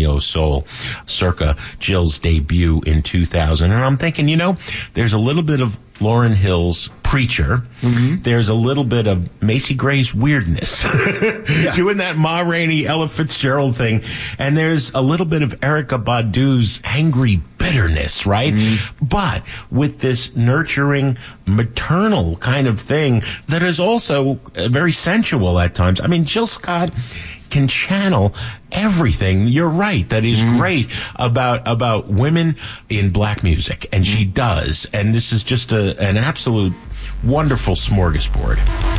neo-soul circa Jill's debut in 2000. And I'm thinking, there's a little bit of Lauryn Hill's Preacher. Mm-hmm. There's a little bit of Macy Gray's weirdness, doing that Ma Rainey, Ella Fitzgerald thing. And there's a little bit of Erykah Badu's angry bitterness, right? Mm-hmm. But with this nurturing, maternal kind of thing that is also very sensual at times. I mean, Jill Scott can channel everything. You're right. That is great about women in black music. And she does. And this is just an absolute wonderful smorgasbord.